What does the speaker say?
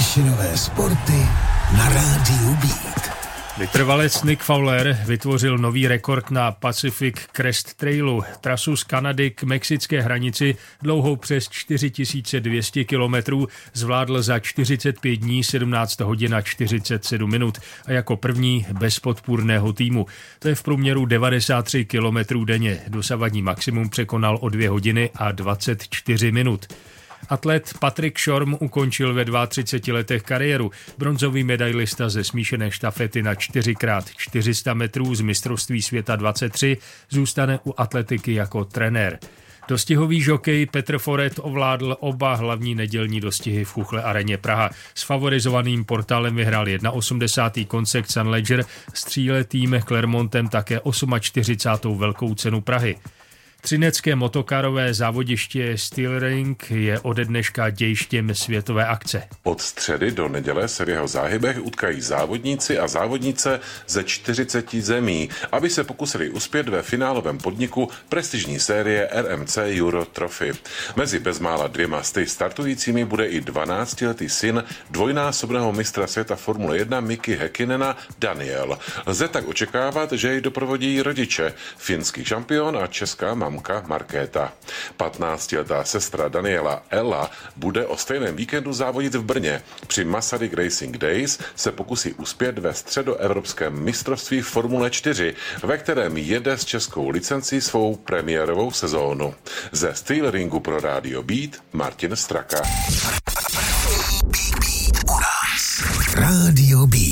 Výšinové sporty na Rádiu Beat. Vytrvalec Nick Fowler vytvořil nový rekord na Pacific Crest Trailu, trasu z Kanady k mexické hranici dlouhou přes 4200 kilometrů zvládl za 45 dní, 17 hodin a 47 minut a jako první bez podpůrného týmu. To je v průměru 93 kilometrů denně. Dosavadní maximum překonal o 2 hodiny a 24 minut. Atlet Patrick Shorm ukončil ve 32 letech kariéru. Bronzový medailista ze smíšené štafety na 4x400 metrů z mistrovství světa 23 zůstane u atletiky jako trenér. Dostihový žokej Petr Foret ovládl oba hlavní nedělní dostihy v Chuchle areně Praha. S favorizovaným Portálem vyhrál 81. Conseq Sun Ledger, s tříletým Clermontem také 48. velkou cenu Prahy. Třinecké motokarové závodiště Steel Ring je ode dneška dějištěm světové akce. Od středy do neděle se v jeho záhybech utkají závodníci a závodnice ze 40 zemí, aby se pokusili uspět ve finálovém podniku prestižní série RMC Euro Trophy. Mezi bezmála 200 startujícími bude i 12letý syn dvojnásobného mistra světa Formule 1 Miki Häkkinena Daniel. Lze tak očekávat, že jej doprovodí rodiče, finský šampion a česká mamka Markéta. 15letá sestra Daniela Ella bude o stejném víkendu závodit v Brně. Při Masaryk Racing Days se pokusí uspět ve středoevropském mistrovství Formule 4, ve kterém jede s českou licencí svou premiérovou sezónu. Ze Steel Ringu pro Rádio Beat Martin Straka. Rádio Beat.